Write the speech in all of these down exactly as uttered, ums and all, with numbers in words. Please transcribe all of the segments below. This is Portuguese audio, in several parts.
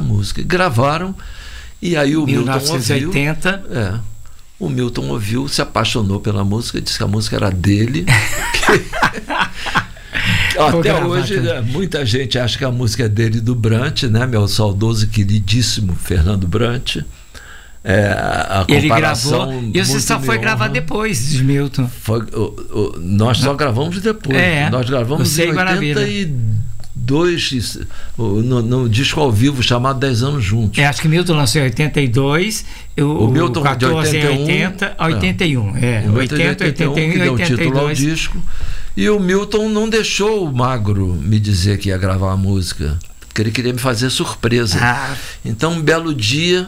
música. E gravaram, e aí o mil novecentos e oitenta. Milton ouviu. É, o Milton ouviu, se apaixonou pela música, disse que a música era dele. Até hoje, né, muita gente acha que a música é dele e do Brant, né? Meu saudoso e queridíssimo Fernando Brant. É, a ele gravou, e você só foi gravar depois de Milton. Foi, o, o, nós só gravamos depois. É, nós gravamos em oitenta e dois, no, no disco ao vivo chamado dez anos Juntos. É, acho que Milton lançou em oitenta e dois, o, o Milton o quatorze de oitenta a oitenta e um. É, oitenta, oitenta e um, que deu o título ao disco. E o Milton não deixou o Magro me dizer que ia gravar a música, porque ele queria me fazer surpresa. Ah. Então, um belo dia,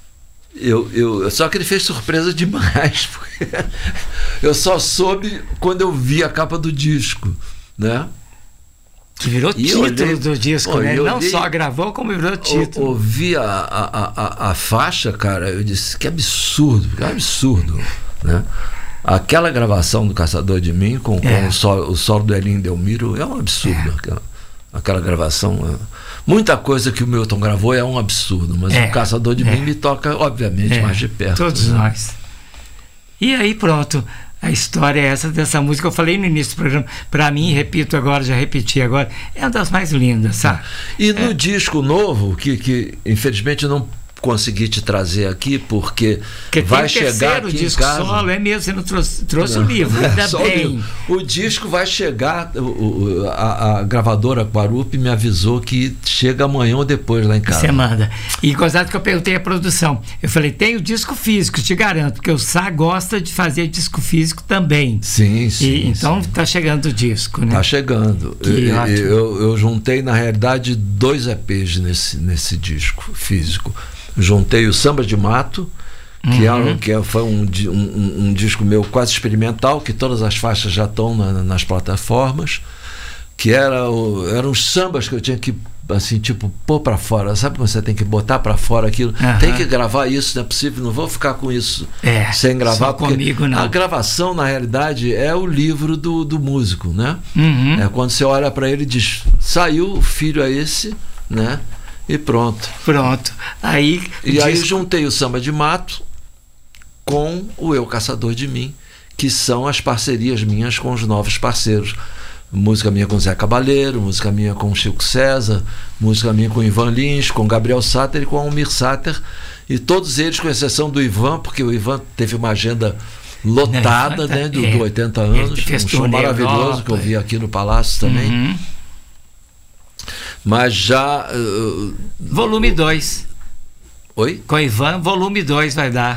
eu, eu, só que ele fez surpresa demais, porque eu só soube quando eu vi a capa do disco, né? Que virou e título olhei, do disco, pô, né? Ele não olhei, só gravou, como virou título. Eu ouvi a, a, a, a faixa, cara, eu disse, que absurdo, que absurdo, né? Aquela gravação do Caçador de Mim com, com é. o, solo, o solo do Elinho Delmiro é um absurdo. É. Aquela, aquela gravação. Muita coisa que o Milton gravou é um absurdo, mas é. o Caçador de é. Mim me toca, obviamente, é. mais de perto. Todos né? nós. E aí, pronto. A história é essa dessa música. Eu falei no início do programa, para mim, repito agora, já repeti agora, é uma das mais lindas, sabe? E no é. disco novo, que, que infelizmente não consegui te trazer aqui, porque, porque vai chegar aqui disco em casa. Solo, é mesmo, você não trouxe, trouxe não, o livro, ainda é, bem. O, livro. O disco vai chegar, o, o, a, a gravadora Quarup me avisou que chega amanhã ou depois lá em casa. Você manda. E gozado que eu perguntei a produção, eu falei, tem o disco físico, te garanto, porque o Sá gosta de fazer disco físico também. Sim, sim. E, então sim. tá chegando o disco, né? Tá chegando. Que eu, ótimo. Eu, eu juntei, na realidade, dois E Pês nesse, nesse disco físico. Juntei o Samba de Mato, que, uhum. é, que é, foi um, um, um disco meu quase experimental, que todas as faixas já estão na, nas plataformas, que era o, eram os sambas que eu tinha que, assim, tipo, pôr para fora. Sabe quando você tem que botar para fora aquilo? Uhum. Tem que gravar isso, não é possível, não vou ficar com isso é, sem gravar. só comigo, não. A gravação, na realidade, é o livro do, do músico, né? Uhum. É quando você olha para ele e diz, saiu, o filho é esse, né? E pronto. Pronto. Aí, e disco... aí juntei o Samba de Mato com o Eu Caçador de Mim, que são as parcerias minhas com os novos parceiros. Música minha com Zé Cabaleiro, música minha com Chico César, música minha com Ivan Lins, com Gabriel Sáter e com Almir Sáter. E todos eles, com exceção do Ivan, porque o Ivan teve uma agenda lotada, Não, né, do, é. do oitenta anos. Um show maravilhoso Europa, que eu vi aqui no Palácio também. Uhum. Mas já... Uh, volume dois. Oi? Com Ivan, volume dois vai dar.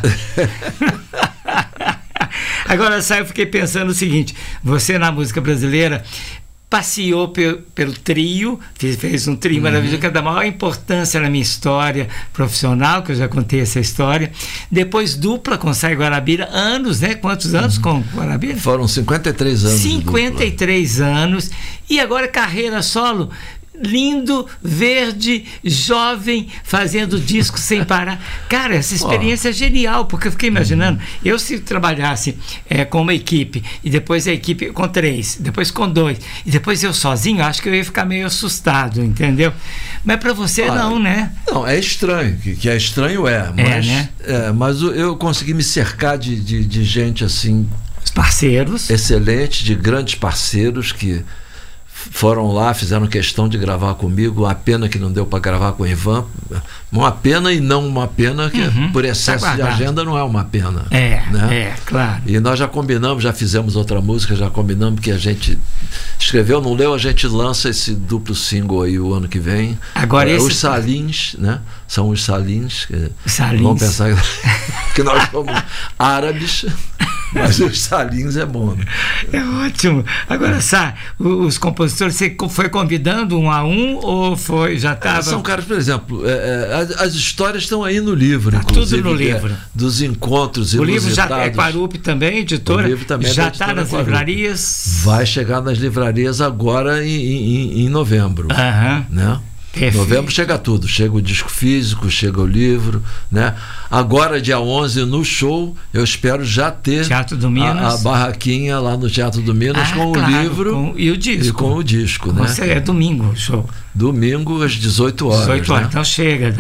Agora, sai, eu fiquei pensando o seguinte, você na música brasileira passeou pelo, pelo trio, fez, fez um trio uhum. maravilhoso, que é da maior importância na minha história profissional, que eu já contei essa história. Depois dupla com Sai Guarabira, anos, né? Quantos anos uhum. com Guarabira? Foram cinquenta e três anos. cinquenta e três anos. E agora carreira solo. Lindo, verde, jovem, fazendo disco sem parar. Cara, essa experiência oh. é genial, porque eu fiquei imaginando, uhum. eu se trabalhasse é, com uma equipe, e depois a equipe com três, depois com dois, e depois eu sozinho, acho que eu ia ficar meio assustado, entendeu? Mas para você ah, não, né? Não, é estranho, que, que é estranho é, mas, é, né? é, mas eu consegui me cercar de, de, de gente assim... Os parceiros. Excelente, de grandes parceiros que foram lá, fizeram questão de gravar comigo. Uma pena que não deu para gravar com o Ivan. Uma pena e não uma pena, que uhum, por excesso tá de agenda não é uma pena. É, né? é, claro. E nós já combinamos, já fizemos outra música, já combinamos que a gente escreveu, não leu, a gente lança esse duplo single aí o ano que vem. Agora é, esse... Os Salins, né? São os Salins. Que Salins. Vamos pensar que nós somos árabes. Mas os Salins é bom, né? É ótimo. Agora, Sá, os compositores, você foi convidando um a um ou foi, já estava... São caras, por exemplo, é, é, as, as histórias estão aí no livro, tá tudo no livro. É, dos encontros o inusitados. livro já é Quarup também, editora? O livro também já é está nas Quarup. livrarias? Vai chegar nas livrarias agora em, em, em novembro. Aham. Né? Perfeito. Novembro chega tudo, chega o disco físico, chega o livro, né? Agora dia onze no show eu espero já ter Teatro do Minas. A, a barraquinha lá no Teatro do Minas ah, com claro, o livro com, e o disco. E com o disco, né? Você é domingo o show. Domingo às dezoito horas. dezoito horas, né? Então chega.